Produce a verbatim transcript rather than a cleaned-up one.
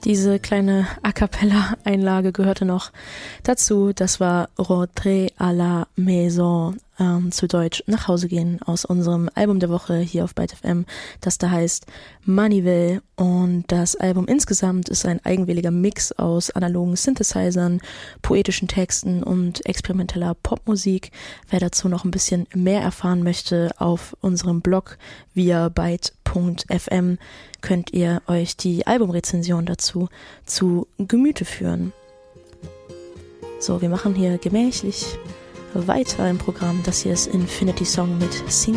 Diese kleine A-Cappella-Einlage gehörte noch dazu. Das war Rentrer à la Maison, ähm, zu Deutsch nach Hause gehen, aus unserem Album der Woche hier auf Byte F M, das da heißt Manivelle. Und das Album insgesamt ist ein eigenwilliger Mix aus analogen Synthesizern, poetischen Texten und experimenteller Popmusik. Wer dazu noch ein bisschen mehr erfahren möchte, auf unserem Blog via byte punkt f m könnt ihr euch die Albumrezension dazu zu Gemüte führen. So, wir machen hier gemächlich weiter im Programm. Das hier ist Infinity Song mit Sing